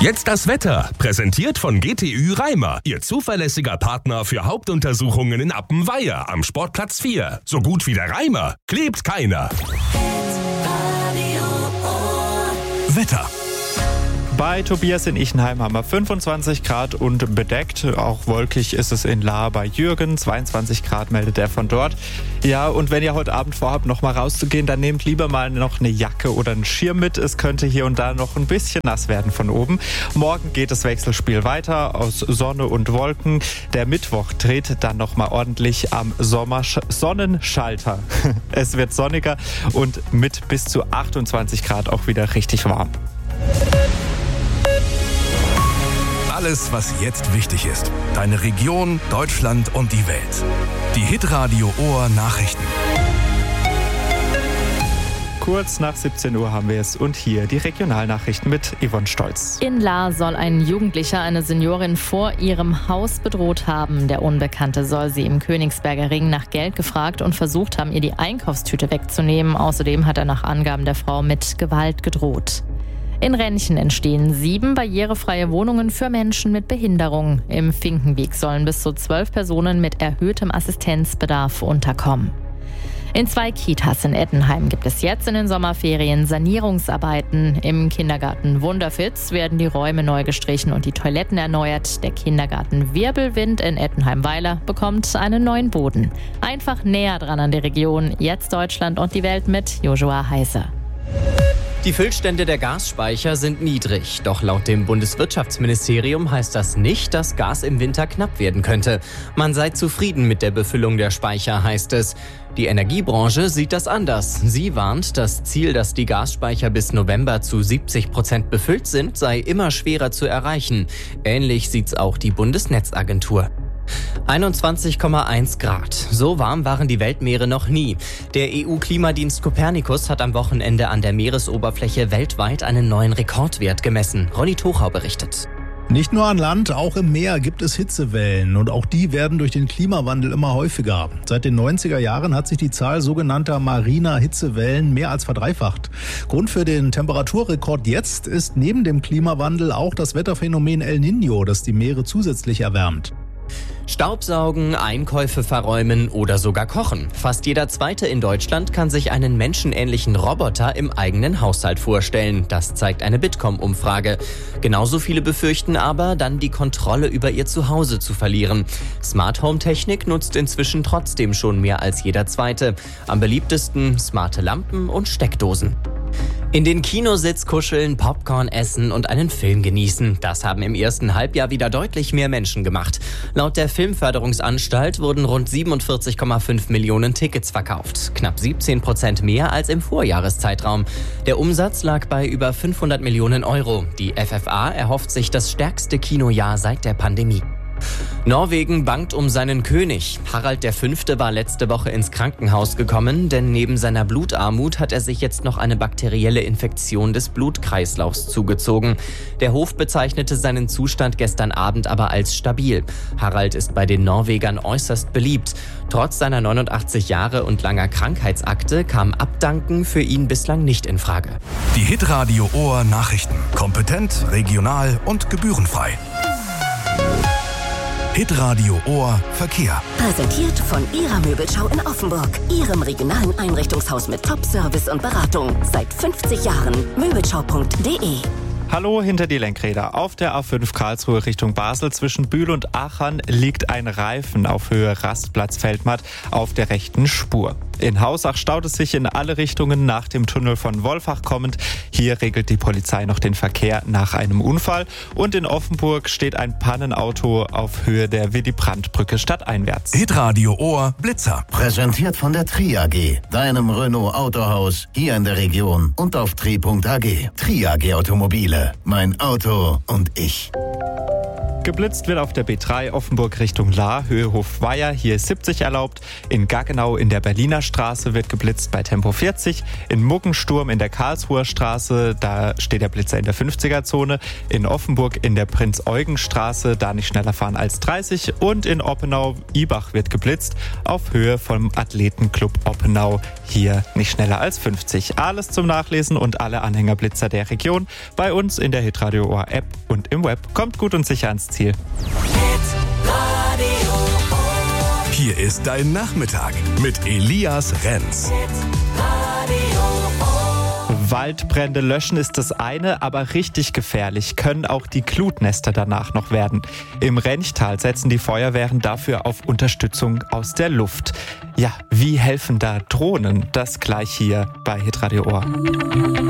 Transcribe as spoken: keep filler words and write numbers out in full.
Jetzt das Wetter, präsentiert von G T Ü Reimer, Ihr zuverlässiger Partner für Hauptuntersuchungen in Appenweier am Sportplatz vier. So gut wie der Reimer klebt keiner. Wetter. Bei Tobias in Ichenheim haben wir fünfundzwanzig Grad und bedeckt. Auch wolkig ist es in Lahr bei Jürgen. zweiundzwanzig Grad meldet er von dort. Ja, und wenn ihr heute Abend vorhabt, noch mal rauszugehen, dann nehmt lieber mal noch eine Jacke oder einen Schirm mit. Es könnte hier und da noch ein bisschen nass werden von oben. Morgen geht das Wechselspiel weiter aus Sonne und Wolken. Der Mittwoch dreht dann noch mal ordentlich am Sommersch- Sonnenschalter. Es wird sonniger und mit bis zu achtundzwanzig Grad auch wieder richtig warm. Alles, was jetzt wichtig ist. Deine Region, Deutschland und die Welt. Die Hitradio Ohr Nachrichten. Kurz nach siebzehn Uhr haben wir es und hier die Regionalnachrichten mit Yvonne Stolz. In Lahr soll ein Jugendlicher eine Seniorin vor ihrem Haus bedroht haben. Der Unbekannte soll sie im Königsberger Ring nach Geld gefragt und versucht haben, ihr die Einkaufstüte wegzunehmen. Außerdem hat er nach Angaben der Frau mit Gewalt gedroht. In Renchen entstehen sieben barrierefreie Wohnungen für Menschen mit Behinderung. Im Finkenweg sollen bis zu zwölf Personen mit erhöhtem Assistenzbedarf unterkommen. In zwei Kitas in Ettenheim gibt es jetzt in den Sommerferien Sanierungsarbeiten. Im Kindergarten Wunderfitz werden die Räume neu gestrichen und die Toiletten erneuert. Der Kindergarten Wirbelwind in Ettenheim-Weiler bekommt einen neuen Boden. Einfach näher dran an der Region. Jetzt Deutschland und die Welt mit Joshua Heiser. Die Füllstände der Gasspeicher sind niedrig. Doch laut dem Bundeswirtschaftsministerium heißt das nicht, dass Gas im Winter knapp werden könnte. Man sei zufrieden mit der Befüllung der Speicher, heißt es. Die Energiebranche sieht das anders. Sie warnt, das Ziel, dass die Gasspeicher bis November zu siebzig Prozent befüllt sind, sei immer schwerer zu erreichen. Ähnlich sieht's auch die Bundesnetzagentur. einundzwanzig Komma eins Grad. So warm waren die Weltmeere noch nie. Der E U-Klimadienst Copernicus hat am Wochenende an der Meeresoberfläche weltweit einen neuen Rekordwert gemessen. Ronny Tochau berichtet. Nicht nur an Land, auch im Meer gibt es Hitzewellen und auch die werden durch den Klimawandel immer häufiger. Seit den neunziger Jahren hat sich die Zahl sogenannter mariner Hitzewellen mehr als verdreifacht. Grund für den Temperaturrekord jetzt ist neben dem Klimawandel auch das Wetterphänomen El Niño, das die Meere zusätzlich erwärmt. Staubsaugen, Einkäufe verräumen oder sogar kochen. Fast jeder Zweite in Deutschland kann sich einen menschenähnlichen Roboter im eigenen Haushalt vorstellen. Das zeigt eine Bitkom-Umfrage. Genauso viele befürchten aber, dann die Kontrolle über ihr Zuhause zu verlieren. Smart-Home-Technik nutzt inzwischen trotzdem schon mehr als jeder Zweite. Am beliebtesten smarte Lampen und Steckdosen. In den Kinositz kuscheln, Popcorn essen und einen Film genießen. Das haben im ersten Halbjahr wieder deutlich mehr Menschen gemacht. Laut der Filmförderungsanstalt wurden rund siebenundvierzig Komma fünf Millionen Tickets verkauft. Knapp siebzehn Prozent mehr als im Vorjahreszeitraum. Der Umsatz lag bei über fünfhundert Millionen Euro. Die F F A erhofft sich das stärkste Kinojahr seit der Pandemie. Norwegen bangt um seinen König. Harald der Fünfte war letzte Woche ins Krankenhaus gekommen, denn neben seiner Blutarmut hat er sich jetzt noch eine bakterielle Infektion des Blutkreislaufs zugezogen. Der Hof bezeichnete seinen Zustand gestern Abend aber als stabil. Harald ist bei den Norwegern äußerst beliebt. Trotz seiner neunundachtzig Jahre und langer Krankheitsakte kam Abdanken für ihn bislang nicht in Frage. Die Hitradio Ohr Nachrichten. Kompetent, regional und gebührenfrei. Hitradio Ohr Verkehr. Präsentiert von Ihrer Möbelschau in Offenburg. Ihrem regionalen Einrichtungshaus mit Top-Service und Beratung. Seit fünfzig Jahren. Möbelschau punkt de. Hallo hinter die Lenkräder. Auf der A fünf Karlsruhe Richtung Basel zwischen Bühl und Aachen liegt ein Reifen auf Höhe Rastplatz Feldmatt auf der rechten Spur. In Hausach staut es sich in alle Richtungen nach dem Tunnel von Wolfach kommend. Hier regelt die Polizei noch den Verkehr nach einem Unfall. Und in Offenburg steht ein Pannenauto auf Höhe der Willy-Brandt-Brücke stadteinwärts. Hitradio Ohr Blitzer. Präsentiert von der Tri A G, deinem Renault Autohaus hier in der Region und auf tri punkt a g. Tri A G Automobile, mein Auto und ich. Geblitzt wird auf der B drei Offenburg Richtung Lahr, Höhe Hofweier, hier ist siebzig erlaubt. In Gaggenau in der Berliner Straße wird geblitzt bei Tempo vierzig. In Muggensturm in der Karlsruher Straße, da steht der Blitzer in der fünfziger-Zone. In Offenburg in der Prinz-Eugen-Straße, da nicht schneller fahren als dreißig. Und in Oppenau-Ibach wird geblitzt auf Höhe vom Athletenclub Oppenau, hier nicht schneller als fünfzig. Alles zum Nachlesen und alle Anhängerblitzer der Region bei uns in der Hitradio O R App und im Web. Kommt gut und sicher ans Ziel. Hier ist dein Nachmittag mit Elias Renz. Waldbrände löschen ist das eine, aber richtig gefährlich können auch die Glutnester danach noch werden. Im Renchtal setzen die Feuerwehren dafür auf Unterstützung aus der Luft. Ja, wie helfen da Drohnen? Das gleich hier bei Hitradio Ohr.